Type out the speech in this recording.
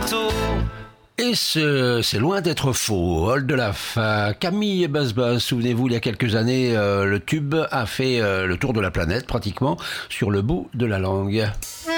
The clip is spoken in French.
bateau. Et c'est loin d'être faux. Hold de Laf, Camille et Buzz Buzz, souvenez-vous, il y a quelques années, le tube a fait le tour de la planète, pratiquement, sur le bout de la langue.